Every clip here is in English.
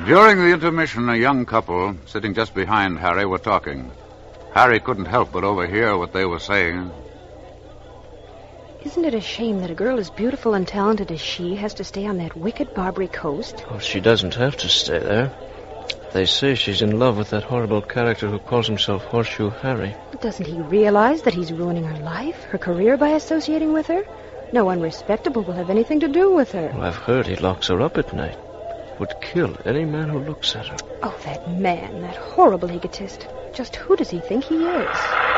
During the intermission, a young couple sitting just behind Harry were talking. Harry couldn't help but overhear what they were saying. Isn't it a shame that a girl as beautiful and talented as she has to stay on that wicked Barbary coast? Well, she doesn't have to stay there. They say she's in love with that horrible character who calls himself Horseshoe Harry. But doesn't he realize that he's ruining her life, her career, by associating with her? No one respectable will have anything to do with her. Well, I've heard he locks her up at night. Would kill any man who looks at her. Oh, that man, that horrible egotist. Just who does he think he is?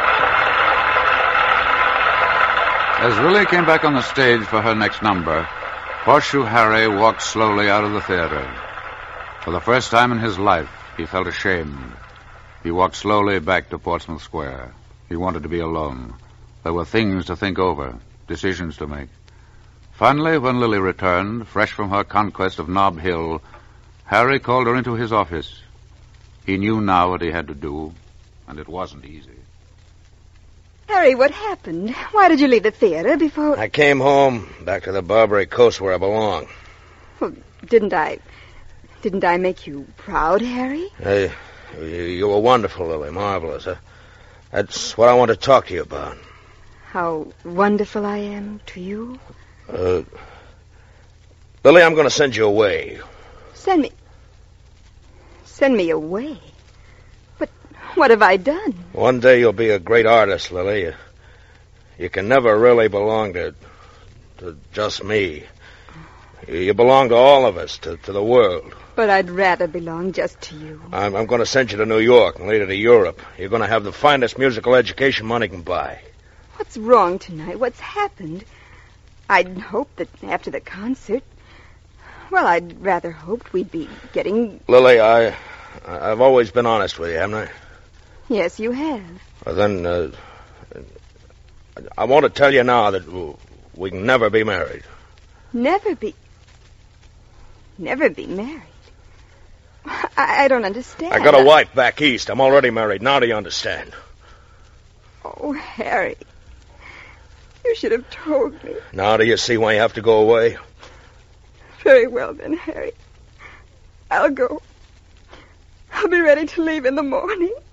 As Lily came back on the stage for her next number, Horseshoe Harry walked slowly out of the theater. For the first time in his life, he felt ashamed. He walked slowly back to Portsmouth Square. He wanted to be alone. There were things to think over, decisions to make. Finally, when Lily returned, fresh from her conquest of Nob Hill, Harry called her into his office. He knew now what he had to do, and it wasn't easy. Harry, what happened? Why did you leave the theater before... I came home, back to the Barbary coast where I belong. Well, didn't I make you proud, Harry? You were wonderful, Lily, marvelous. That's what I want to talk to you about. How wonderful I am to you? Lily, I'm going to send you away. Send me away? But what have I done? One day you'll be a great artist, Lily. You can never really belong to just me. You belong to all of us, to the world. But I'd rather belong just to you. I'm going to send you to New York and later to Europe. You're going to have the finest musical education money can buy. What's wrong tonight? What's happened? I'd hoped that after the concert... Well, I'd rather hoped we'd be getting... Lily, I've always been honest with you, haven't I? Yes, you have. Well, then, I want to tell you now that we can never be married. Never be married? I don't understand. I got a wife back east. I'm already married. Now do you understand? Oh, Harry. You should have told me. Now do you see why you have to go away? Very well, then, Harry. I'll go. I'll be ready to leave in the morning.